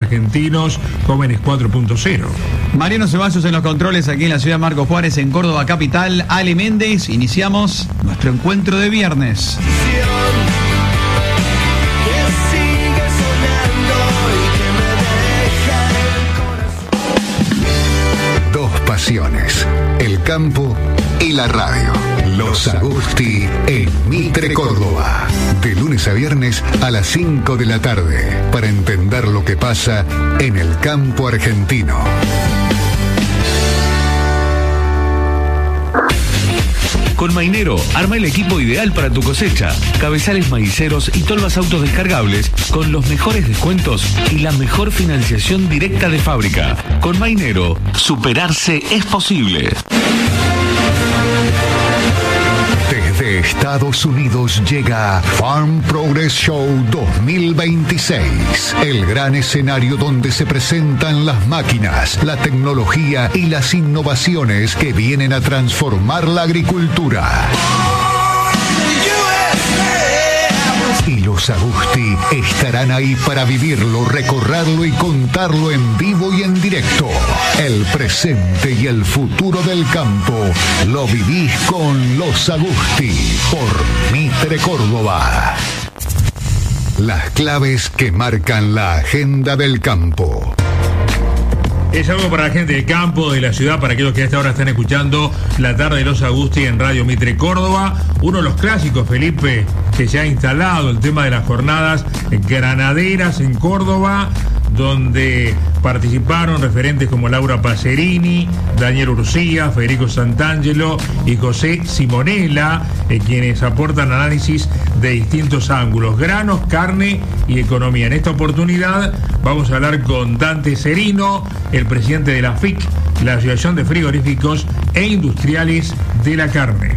Argentinos Jóvenes 4.0. Mariano Ceballos en los controles aquí en la ciudad de Marcos Juárez, en Córdoba capital. Ale Méndez, iniciamos nuestro encuentro de viernes. Dos pasiones, el campo y la radio. Los Agusti en Mitre, Córdoba. De lunes a viernes a las 5 de la tarde. Para entender lo que pasa en el campo argentino. Con Mainero, arma el equipo ideal para tu cosecha. Cabezales maiceros y tolvas autos descargables con los mejores descuentos y la mejor financiación directa de fábrica. Con Mainero, superarse es posible. Desde Estados Unidos llega Farm Progress Show 2026, el gran escenario donde se presentan las máquinas, la tecnología y las innovaciones que vienen a transformar la agricultura. Y los Agusti estarán ahí para vivirlo, recorrerlo y contarlo en vivo y en directo. El presente y el futuro del campo lo vivís con los Agusti por Mitre, Córdoba. Las claves que marcan la agenda del campo. Es algo para la gente del campo, de la ciudad, para aquellos que a esta hora están escuchando la tarde de los Agusti en Radio Mitre Córdoba. Uno de los clásicos, Felipe, que se ha instalado, el tema de las jornadas granaderas en Córdoba, donde participaron referentes como Laura Pacerini, Daniel Urcía, Federico Santangelo y José Simonella, quienes aportan análisis de distintos ángulos: granos, carne y economía. En esta oportunidad vamos a hablar con Dante Serino, el presidente de la FIC, la Asociación de Frigoríficos e Industriales de la Carne.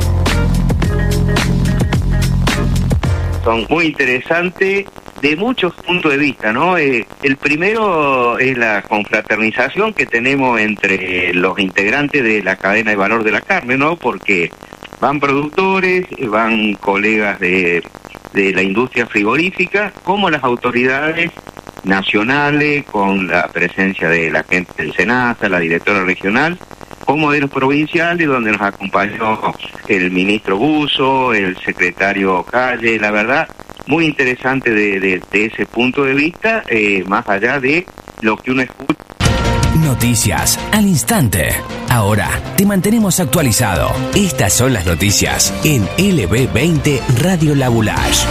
Son muy interesantes de muchos puntos de vista, ¿no? El primero es la confraternización que tenemos entre los integrantes de la cadena de valor de la carne, ¿no? Porque van productores, van colegas de la industria frigorífica, como las autoridades nacionales, con la presencia de la gente del SENASA, la directora regional, como de los provinciales, donde nos acompañó el ministro Buzo, el secretario Calle. La verdad, muy interesante de ese punto de vista, más allá de lo que uno escucha. Noticias al instante. Ahora te mantenemos actualizado. Estas son las noticias en LB20 Radio Labulash.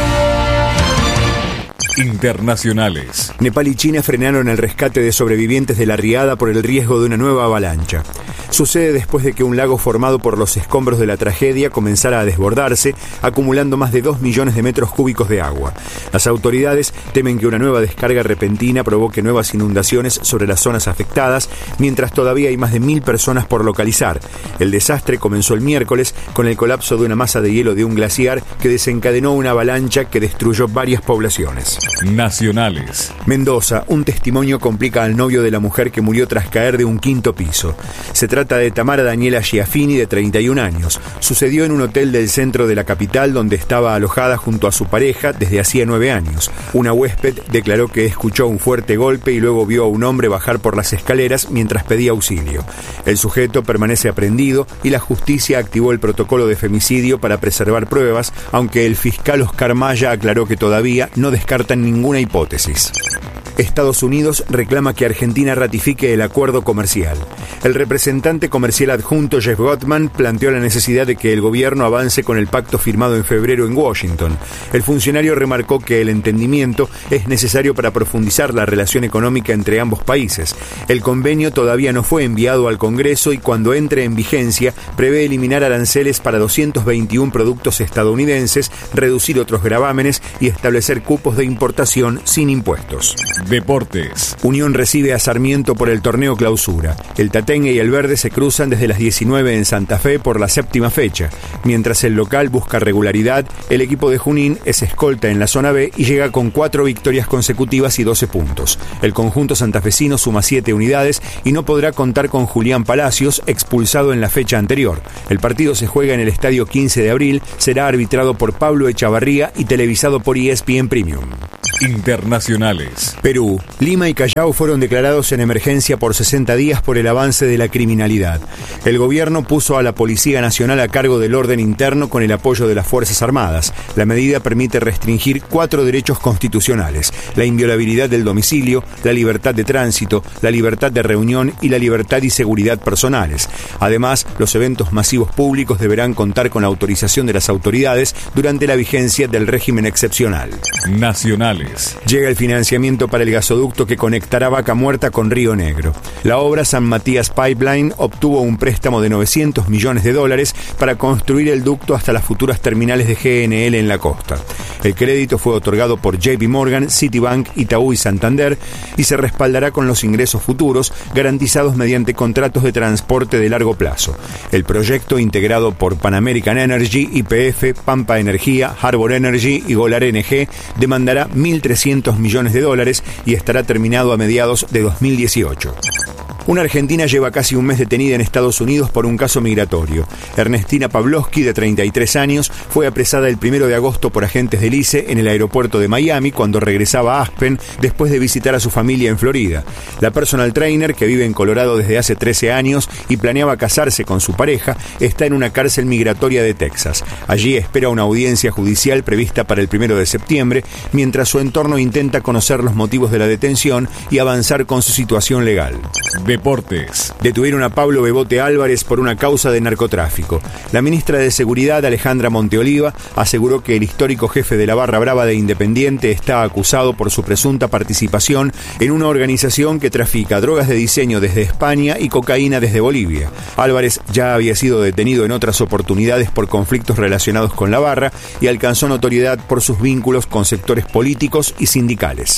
Internacionales. Nepal y China frenaron el rescate de sobrevivientes de la riada por el riesgo de una nueva avalancha. Sucede después de que un lago formado por los escombros de la tragedia comenzara a desbordarse, acumulando más de 2 millones de metros cúbicos de agua. Las autoridades temen que una nueva descarga repentina provoque nuevas inundaciones sobre las zonas afectadas, mientras todavía hay más de 1.000 personas por localizar. El desastre comenzó el miércoles con el colapso de una masa de hielo de un glaciar que desencadenó una avalancha que destruyó varias poblaciones. Nacionales. Mendoza, un testimonio complica al novio de la mujer que murió tras caer de un 5º piso. Se trata de Tamara Daniela Giafini, de 31 años. Sucedió en un hotel del centro de la capital donde estaba alojada junto a su pareja desde hacía 9 años. Una huésped declaró que escuchó un fuerte golpe y luego vio a un hombre bajar por las escaleras mientras pedía auxilio. El sujeto permanece aprehendido y la justicia activó el protocolo de femicidio para preservar pruebas, aunque el fiscal Oscar Maya aclaró que todavía no descartan ninguna hipótesis. Estados Unidos reclama que Argentina ratifique el acuerdo comercial. El representante comercial adjunto Jeff Gottman planteó la necesidad de que el gobierno avance con el pacto firmado en febrero en Washington. El funcionario remarcó que el entendimiento es necesario para profundizar la relación económica entre ambos países. El convenio todavía no fue enviado al Congreso y cuando entre en vigencia prevé eliminar aranceles para 221 productos estadounidenses, reducir otros gravámenes y establecer cupos de importación sin impuestos. Deportes. Unión recibe a Sarmiento por el torneo clausura. El Tatengue y el Verde se cruzan desde las 19 en Santa Fe por la 7ª fecha. Mientras el local busca regularidad, el equipo de Junín es escolta en la zona B y llega con 4 victorias consecutivas y 12 puntos. El conjunto santafesino suma 7 unidades y no podrá contar con Julián Palacios, expulsado en la fecha anterior. El partido se juega en el estadio 15 de abril, será arbitrado por Pablo Echavarría y televisado por ESPN Premium. Internacionales. Perú, Lima y Callao fueron declarados en emergencia por 60 días por el avance de la criminalidad. El gobierno puso a la Policía Nacional a cargo del orden interno con el apoyo de las Fuerzas Armadas. La medida permite restringir 4 derechos constitucionales: la inviolabilidad del domicilio, la libertad de tránsito, la libertad de reunión y la libertad y seguridad personales. Además, los eventos masivos públicos deberán contar con la autorización de las autoridades durante la vigencia del régimen excepcional. Nacionales. Llega el financiamiento para el gasoducto que conectará Vaca Muerta con Río Negro. La obra San Matías Pipeline obtuvo un préstamo de $900 millones para construir el ducto hasta las futuras terminales de GNL en la costa. El crédito fue otorgado por JP Morgan, Citibank, Itaú y Santander y se respaldará con los ingresos futuros garantizados mediante contratos de transporte de largo plazo. El proyecto, integrado por Pan American Energy, YPF, Pampa Energía, Harbor Energy y Golar NG, demandará $1.300 millones y estará terminado a mediados de 2018. Una argentina lleva casi un mes detenida en Estados Unidos por un caso migratorio. Ernestina Pavlovsky, de 33 años, fue apresada el 1 de agosto por agentes del ICE en el aeropuerto de Miami cuando regresaba a Aspen después de visitar a su familia en Florida. La personal trainer, que vive en Colorado desde hace 13 años y planeaba casarse con su pareja, está en una cárcel migratoria de Texas. Allí espera una audiencia judicial prevista para el 1 de septiembre, mientras su entorno intenta conocer los motivos de la detención y avanzar con su situación legal. Deportes. Detuvieron a Pablo Bebote Álvarez por una causa de narcotráfico. La ministra de Seguridad, Alejandra Monteoliva, aseguró que el histórico jefe de la Barra Brava de Independiente está acusado por su presunta participación en una organización que trafica drogas de diseño desde España y cocaína desde Bolivia. Álvarez ya había sido detenido en otras oportunidades por conflictos relacionados con la Barra y alcanzó notoriedad por sus vínculos con sectores políticos y sindicales.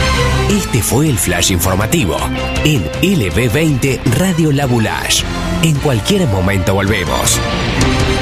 Este fue el Flash Informativo en LB20 Radio La Boulage. En cualquier momento volvemos.